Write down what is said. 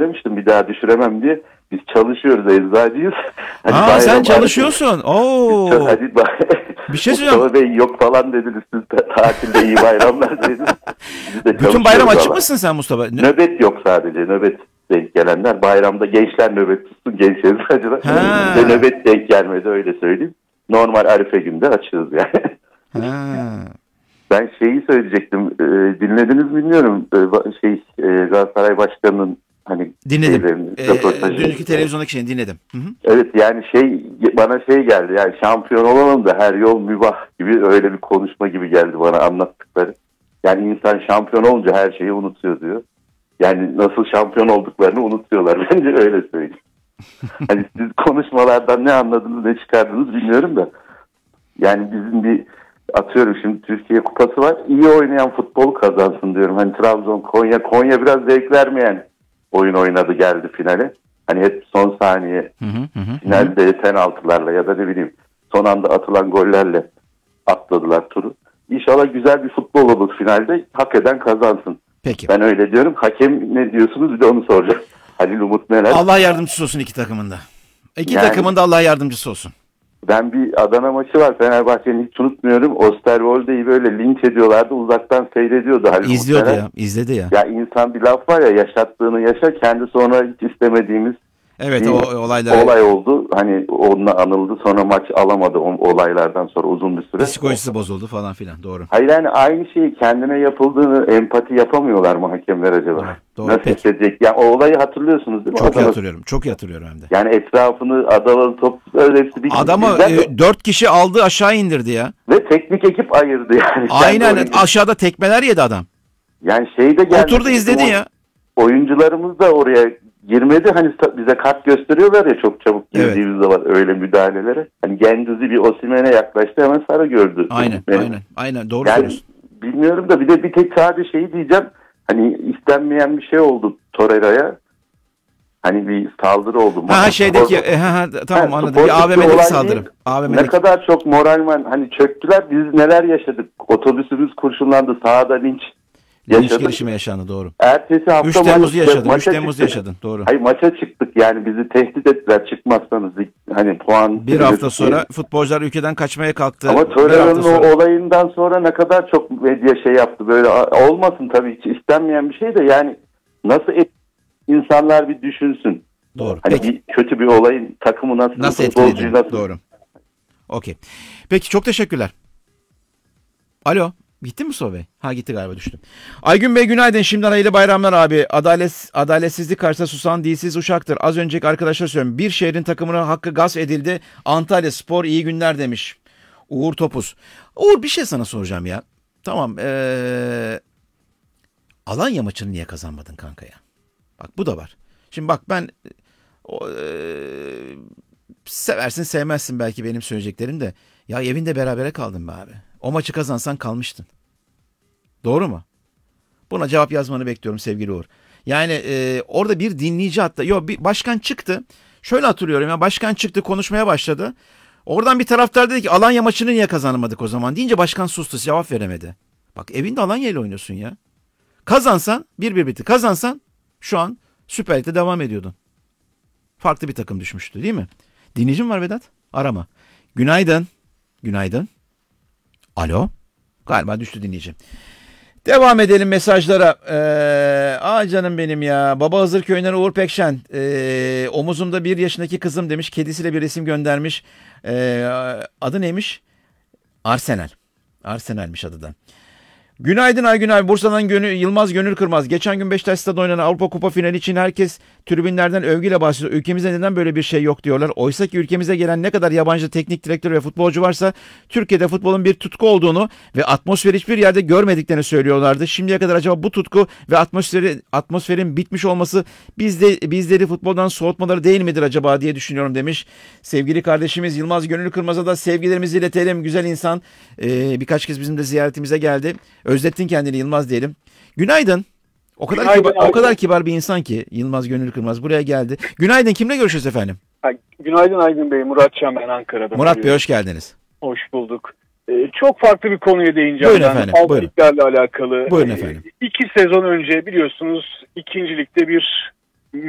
söylemiştim bir daha düşüremem diye. Biz çalışıyoruz, eczacıyız. Hani sen çalışıyorsun. Oo. Hadi bir şey söyleyeceğim. Mustafa Bey yok falan dediniz. Siz tatilde iyi bayramlar dediniz. Bütün bayram açık mısın sen Mustafa? Nöbet yok sadece. Nöbet denk gelenler. Bayramda gençler nöbet tutsun, genç eczacılar. Bize nöbet denk gelmedi, öyle söyleyeyim. Normal Arife günde açığız yani. Ben şeyi söyleyecektim. Dinlediniz bilmiyorum. Galatasaray Başkanı'nın hani dinledim. Dünkü televizyondaki şeyini dinledim. Hı-hı. Evet, yani bana geldi. Yani şampiyon olalım da her yol mübah gibi, öyle bir konuşma gibi geldi bana anlattıkları. Yani insan şampiyon olunca her şeyi unutuyor diyor. Yani nasıl şampiyon olduklarını unutuyorlar. Bence öyle söyleyeyim. Hani siz konuşmalardan ne anladınız, ne çıkardınız bilmiyorum da. Yani bizim atıyorum şimdi Türkiye Kupası var. İyi oynayan futbol kazansın diyorum. Hani Trabzon, Konya biraz zevk vermeyen oyun oynadı, geldi finale. Hani hep son saniye finalde penaltılarla ya da ne bileyim son anda atılan gollerle atladılar turu. İnşallah güzel bir futbol olur finalde. Hak eden kazansın. Peki. Ben öyle diyorum. Hakem ne diyorsunuz? Bir de onu soracağım. Halil Umut neler? Allah yardımcısı olsun iki takımında. Takımında Allah yardımcısı olsun. Ben bir Adana maçı var, Fenerbahçe'nin, hiç unutmuyorum. Osterwolde'yi böyle linç ediyorlardı. Uzaktan seyrediyordu Halil İzliyordu Umut. ya. İzledi ya. Ya insan bir laf var ya, yaşattığını yaşa, kendi sonra hiç istemediğimiz olay oldu. Hani onunla anıldı, sonra maç alamadı olaylardan sonra uzun bir süre. Psikolojisi bozuldu falan filan, doğru. Hayır, yani aynı şeyi kendine yapıldığını empati yapamıyorlar mı hakemler acaba? Doğru. Nasıl hissedecek? Yani o olayı hatırlıyorsunuz değil mi? Çok iyi hatırlıyorum hem de. Yani etrafını adalı top öyle hepsi bir... Adamı 4 kişi aldı, aşağı indirdi ya. Ve teknik ekip ayırdı yani. Aynen, aşağıda tekmeler yedi adam. Yani geldi. Oturdu izledi ya. Oyuncularımız da oraya girmedi. Hani bize kart gösteriyorlar ya çok çabuk girdiğimiz zaman öyle müdahalelere. Hani Genduzi bir Osimhen'e yaklaştı, hemen sarı gördü. Aynen doğru söylüyorsun. Bilmiyorum da bir tek sadece şeyi diyeceğim. Hani istenmeyen bir şey oldu Torreira'ya. Hani bir saldırı oldu. Tamam anladım. Bir AVM'deki saldırı. Ne kadar çok moralman hani çöktüler. Biz neler yaşadık. Otobüsümüz kurşunlandı. Sahada linç gelişimi yaşandı, doğru. Ertesi hafta 3 Temmuz'u yaşadın. 3 Temmuz'u yaşadın, doğru. Hayır, maça çıktık yani, bizi tehdit ettiler, çıkmazsanız hani puan. Bir hafta sonra futbolcular ülkeden kaçmaya kalktı. Ama Torreira'nın o olayından sonra ne kadar çok medya yaptı, böyle olmasın tabii, hiç istenmeyen bir şey de yani nasıl insanlar bir düşünsün. Doğru. Hani kötü bir olayın takımı nasıl etkiledi? Doğru. Okey. Peki, çok teşekkürler. Alo. Gitti mi Mustafa Bey? Gitti galiba, düştüm. Aygün Bey günaydın. Şimdiden hayırlı bayramlar abi. Adaletsizlik karşısında susan dilsiz uşaktır. Az önceki arkadaşlar söylüyorum. Bir şehrin takımına hakkı gasp edildi. Antalya Spor iyi günler demiş. Uğur Topuz. Uğur, bir şey sana soracağım ya. Tamam. Alanya maçını niye kazanmadın kanka ya? Bak, bu da var. Şimdi bak, ben seversin sevmezsin belki benim söyleyeceklerim de. Ya evinde berabere kaldın be abi. O maçı kazansan kalmıştın. Doğru mu? Buna cevap yazmanı bekliyorum sevgili Uğur. Yani orada bir dinleyici hatta... bir başkan çıktı. Şöyle hatırlıyorum ya, başkan çıktı, konuşmaya başladı. Oradan bir taraftar dedi ki Alanya maçını niye kazanamadık o zaman deyince başkan sustu, cevap veremedi. Bak, evinde Alanya ile oynuyorsun ya. Kazansan 1-1 bitti. Kazansan şu an Süper Lig'de devam ediyordun. Farklı bir takım düşmüştü değil mi? Dinleyicim var Vedat. Arama. Günaydın. Günaydın. Alo. Galiba düştü dinleyici. Devam edelim mesajlara. Canım benim ya. Baba Hızır Köyü'nden Uğur Pekşen. Omuzumda 1 yaşındaki kızım demiş. Kedisiyle bir resim göndermiş. Adı neymiş? Arsenal. Arsenal'miş adı da. Günaydın Aygün abi. Bursa'dan Yılmaz Gönül Kırmaz. Geçen gün Beşiktaş Stadı'nda oynanan Avrupa Kupa finali için herkes tribünlerden övgüyle bahsediyor. Ülkemizde neden böyle bir şey yok diyorlar. Oysa ki ülkemize gelen ne kadar yabancı teknik direktör ve futbolcu varsa Türkiye'de futbolun bir tutku olduğunu ve atmosferi hiçbir yerde görmediklerini söylüyorlardı. Şimdiye kadar acaba bu tutku ve atmosferin bitmiş olması bizleri futboldan soğutmaları değil midir acaba diye düşünüyorum demiş. Sevgili kardeşimiz Yılmaz Gönül Kırmaz'a da sevgilerimizi iletelim. Güzel insan. Birkaç kez bizim de ziyaretimize geldi. Özlettin kendini Yılmaz diyelim. Günaydın. O kadar kibar bir insan ki Yılmaz Gönül Kırmaz buraya geldi. Günaydın. Kimle görüşürüz efendim? Günaydın Aygün Bey. Murat Can, ben Ankara'da. Murat Bey, hoş geldiniz. Hoş bulduk. Çok farklı bir konuya değineceğim. Buyurun efendim. Alt liglerle alakalı. Buyurun efendim. 2 sezon önce biliyorsunuz 2. Lig'de bir